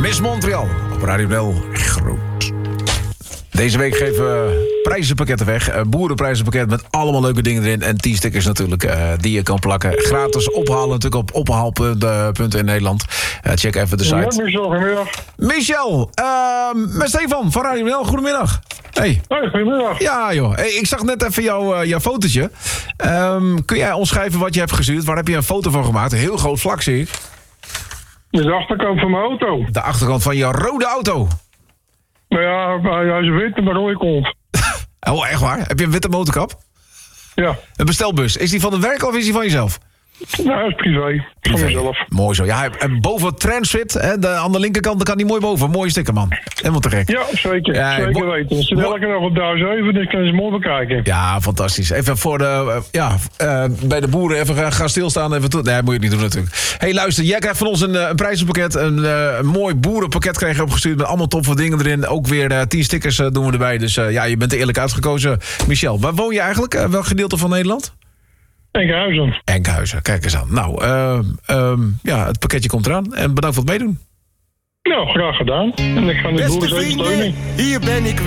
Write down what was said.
Miss Montreal op Radio Nel. Groot. Deze week geven we prijzenpakketten weg. Boerenprijzenpakket met allemaal leuke dingen erin. En 10 stickers natuurlijk die je kan plakken. Gratis ophalen natuurlijk op ophaalpunten in Nederland. Check even de site. Goedemiddag. Michel, met Stefan van Radio Nel. Goedemiddag. Hey. Hoi, goedemiddag. Ja joh, hey, ik zag net even jouw fotootje. Kun jij omschrijven wat je hebt gestuurd? Waar heb je een foto van gemaakt? Een heel groot vlak zie ik. De achterkant van mijn auto. De achterkant van je rode auto. Nou ja, hij is wit en een rode kont. Oh, echt waar? Heb je een witte motorkap? Ja. Een bestelbus. Is die van het werk of is die van jezelf? Nou, dat is privé. Van mezelf. Mooi zo. Ja, en boven Transfit, hè, aan de linkerkant, daar kan die mooi boven. Mooie sticker, man. Helemaal te gek. Ja, zeker. Ja, zeker weten. Als je elke dag op 1007, dan kan je ze mooi bekijken. Ja, fantastisch. Even voor de, bij de boeren even gaan stilstaan. Nee, moet je niet doen natuurlijk. Hey, luister, jij krijgt van ons een prijzenpakket. Een mooi boerenpakket krijg je opgestuurd met allemaal toffe dingen erin. Ook weer 10 stickers doen we erbij. Dus je bent er eerlijk uitgekozen. Michel, waar woon je eigenlijk? Welk gedeelte van Nederland? Enkhuizen, kijk eens aan. Nou, het pakketje komt eraan. En bedankt voor het meedoen. Nou, graag gedaan. En ik ga de boeren zeker steunen. Hier ben ik